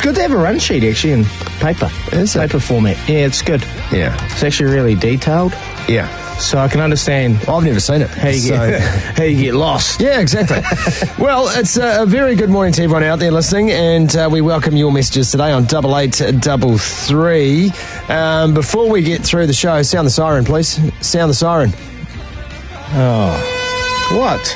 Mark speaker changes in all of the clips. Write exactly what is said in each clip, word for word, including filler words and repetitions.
Speaker 1: good to have a run sheet, actually, in paper.
Speaker 2: Is it?
Speaker 1: Paper format. Yeah, it's good.
Speaker 2: Yeah.
Speaker 1: It's actually really detailed.
Speaker 2: Yeah.
Speaker 1: So I can understand
Speaker 2: Well, I've never seen it.
Speaker 1: how you
Speaker 2: so.
Speaker 1: get, how you get lost.
Speaker 2: Yeah, exactly. Well, it's a, a very good morning to everyone out there listening, and uh, we welcome your messages today on double eight double three. Um, before we get through the show, sound the siren, please. Sound the siren.
Speaker 1: Oh. What?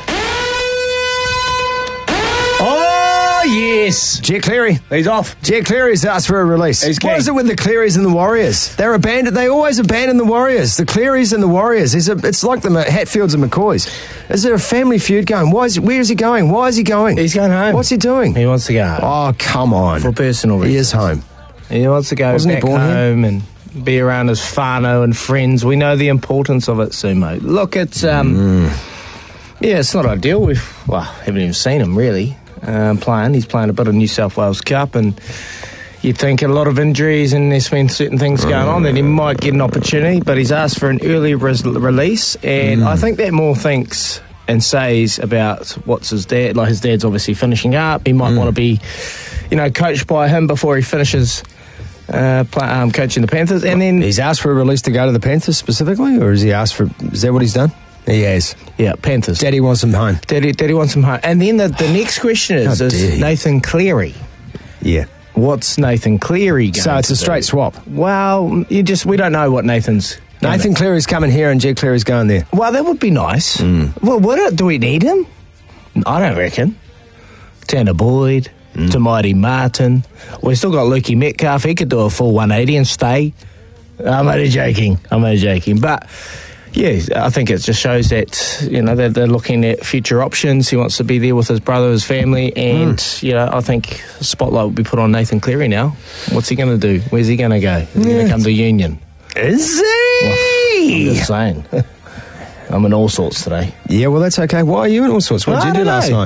Speaker 1: Oh, yes.
Speaker 2: Jet Cleary.
Speaker 1: He's off.
Speaker 2: Jet Cleary's asked for a release.
Speaker 1: He's
Speaker 2: what
Speaker 1: keen.
Speaker 2: is it with the Clearys and the Warriors? They're abandoned. They always abandon the Warriors. The Clearys and the Warriors. It's, a, it's like the Hatfields and McCoys. Is there a family feud going? Why is? Where is he going? Why is he going?
Speaker 1: He's going home.
Speaker 2: What's he doing?
Speaker 1: He wants to go home.
Speaker 2: Oh, come on.
Speaker 1: For personal reasons.
Speaker 2: He is home.
Speaker 1: He wants to go
Speaker 2: Wasn't he
Speaker 1: back
Speaker 2: born here?
Speaker 1: home and be around his whānau and friends. We know the importance of it, Sumo. Look, it's, um,
Speaker 2: Mm.
Speaker 1: yeah, it's not ideal. We've, well, haven't even seen him, really, um, playing. He's playing a bit of New South Wales Cup, and you'd think a lot of injuries and there's been certain things going on that he might get an opportunity, but he's asked for an early res- release, and
Speaker 2: Mm.
Speaker 1: I think that more thinks and says about what's his dad, like his dad's obviously finishing up. He might
Speaker 2: Mm.
Speaker 1: want to be, you know, coached by him before he finishes uh, play, um, coaching the Panthers, and then
Speaker 2: He's asked for a release to go to the Panthers specifically, or has he asked for... Is that what he's done? He has.
Speaker 1: yeah, Panthers.
Speaker 2: Daddy wants him home.
Speaker 1: Daddy, Daddy wants him home. And then the, the next question is,
Speaker 2: How dare
Speaker 1: is
Speaker 2: he.
Speaker 1: Nathan Cleary.
Speaker 2: Yeah.
Speaker 1: What's Nathan Cleary going
Speaker 2: So it's
Speaker 1: to
Speaker 2: a straight
Speaker 1: do?
Speaker 2: swap.
Speaker 1: Well, you just we don't know what Nathan's.
Speaker 2: Nathan Cleary's coming here and Jet Cleary's going there.
Speaker 1: Well, that would be nice.
Speaker 2: Mm.
Speaker 1: Well, what do- do we need him? I don't reckon. Tanner Boyd,
Speaker 2: Mm.
Speaker 1: Tamati Martin. We've still got Lukey Metcalf. He could do a full one eighty and stay. I'm only joking. I'm only joking. But, yeah, I think it just shows that, you know, they're, they're looking at future options. He wants to be there with his brother, his family, and,
Speaker 2: Mm.
Speaker 1: you know, I think the spotlight will be put on Nathan Cleary now. What's he going to do? Where's he going to go? Is he going to come to Union?
Speaker 2: Is
Speaker 1: I'm
Speaker 2: he?
Speaker 1: just saying. I'm in all sorts today.
Speaker 2: Yeah, well, that's okay. Why are you in all sorts? What did
Speaker 1: I
Speaker 2: you do
Speaker 1: don't
Speaker 2: last
Speaker 1: know.
Speaker 2: night?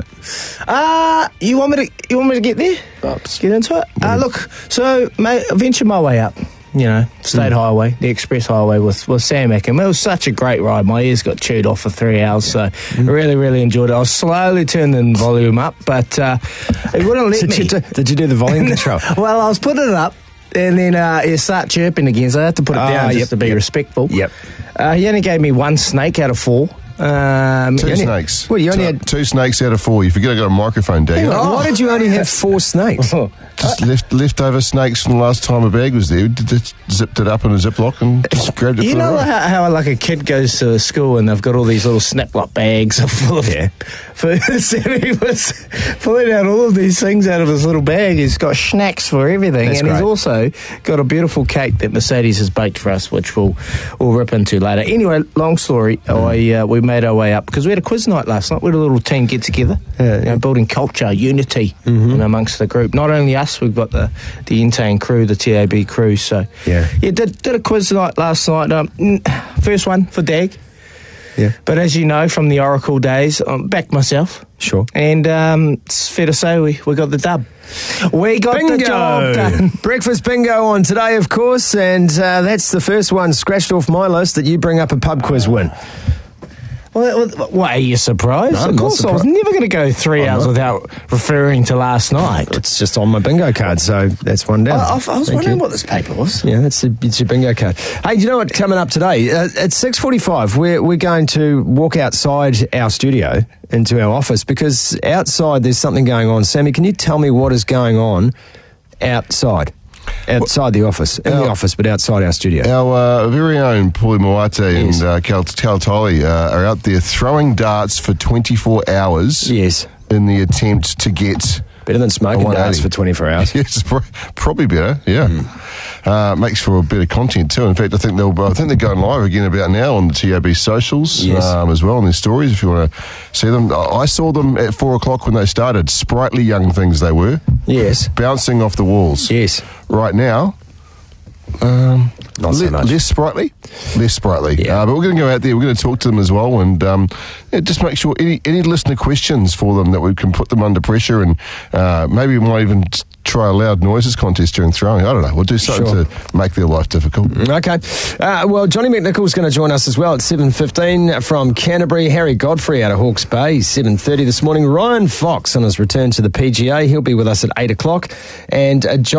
Speaker 1: Uh, you want me to you want me to get there? Let's get into it. Uh, look, so mate, I ventured my way up, you know, State Highway, the Express Highway with, with Sam Ackham. It was such a great ride. My ears got chewed off for three hours, so I really, really enjoyed it. I was slowly turning the volume up, but uh, it wouldn't let
Speaker 2: Did
Speaker 1: me.
Speaker 2: you, do, did you do the volume control?
Speaker 1: Well, I was putting it up, and then uh, you start chirping again, so I had to put it
Speaker 2: Ah,
Speaker 1: down just
Speaker 2: yep,
Speaker 1: to be
Speaker 2: yep.
Speaker 1: respectful.
Speaker 2: Yep.
Speaker 1: Uh, he only gave me one snake out of four. Um,
Speaker 3: Two
Speaker 1: you only-
Speaker 3: snakes.
Speaker 2: Well, you only
Speaker 3: two,
Speaker 2: had-
Speaker 3: two snakes out of four. You forget I got a microphone, Daniel.
Speaker 2: Why- Why did you only have four snakes?
Speaker 3: Just left leftover snakes from the last time a bag was there. Just zipped it up in a Ziploc and just grabbed it
Speaker 1: You
Speaker 3: for
Speaker 1: know
Speaker 3: the ride.
Speaker 1: how, how like a kid goes to school and they've got all these little Snaplock bags full of
Speaker 2: Yeah.
Speaker 1: food. Sammy was pulling out all of these things out of his little bag. He's got snacks for everything,
Speaker 2: That's
Speaker 1: and he's
Speaker 2: great.
Speaker 1: also got a beautiful cake that Mercedes has baked for us, which we'll we'll rip into later. Anyway, long story. I uh, we made our way up because we had a quiz night last night. We had a little team get together,
Speaker 2: Yeah,
Speaker 1: you know, building culture, unity
Speaker 2: Mm-hmm.
Speaker 1: you know, amongst the group. Not only us, we've got the the Intane crew, the T A B crew. So
Speaker 2: Yeah.
Speaker 1: yeah, did did a quiz night last night. Um, mm, first one for Dag.
Speaker 2: Yeah.
Speaker 1: But as you know from the Oracle days, I'm back myself.
Speaker 2: Sure.
Speaker 1: And um, it's fair to say we, we got the dub. We got the job done.
Speaker 2: Breakfast bingo on today, of course, and uh, that's the first one scratched off my list that you bring up a pub quiz win.
Speaker 1: Well, well, why are you surprised?
Speaker 2: No, I'm
Speaker 1: of
Speaker 2: not
Speaker 1: course, I was
Speaker 2: surprised.
Speaker 1: never going to go three
Speaker 2: I'm
Speaker 1: hours
Speaker 2: not.
Speaker 1: without referring to last night.
Speaker 2: It's just on my bingo card, so that's one down.
Speaker 1: I, I, I was
Speaker 2: Thank
Speaker 1: wondering
Speaker 2: you.
Speaker 1: what this paper was.
Speaker 2: Yeah, that's a, it's your bingo card. Hey, do you know what? Coming up today uh, at six forty-five, we're we're going to walk outside our studio into our office because outside there's something going on. Sammy, can you tell me what is going on outside? Outside the office, in the
Speaker 3: Our-
Speaker 2: office, but outside our studio.
Speaker 3: Our uh, very own Paulie Moate and uh, Cal, Cal Tully uh, are out there throwing darts for twenty-four hours
Speaker 2: Yes,
Speaker 3: in the attempt to get...
Speaker 2: better than smoking
Speaker 3: one
Speaker 2: darts
Speaker 3: eighty.
Speaker 2: for twenty-four hours.
Speaker 3: Yes, pro- probably better. Yeah,
Speaker 2: Hmm.
Speaker 3: uh, makes for a bit of content too. In fact, I think they'll. I think they're going live again about now on the T A B socials
Speaker 2: Yes.
Speaker 3: um, as well on their stories. If you want to see them, I I saw them at four o'clock when they started. Sprightly young things they were,
Speaker 2: Yes,
Speaker 3: bouncing off the walls.
Speaker 2: yes.
Speaker 3: Right now, um,
Speaker 2: Not so
Speaker 3: le-
Speaker 2: much.
Speaker 3: less sprightly, less sprightly.
Speaker 2: Yeah.
Speaker 3: Uh, but we're going to go out there. We're going to talk to them as well, and um, yeah, just make sure any any listener questions for them that we can put them under pressure, and uh, maybe we might even t- try a loud noises contest during throwing. I don't know. We'll do something
Speaker 2: Sure.
Speaker 3: to make their life difficult.
Speaker 2: Okay. Uh, well, Johnny McNichol's going to join us as well at seven fifteen from Canterbury. Harry Godfrey out of Hawke's Bay, seven thirty this morning. Ryan Fox on his return to the P G A. He'll be with us at eight o'clock. And uh, John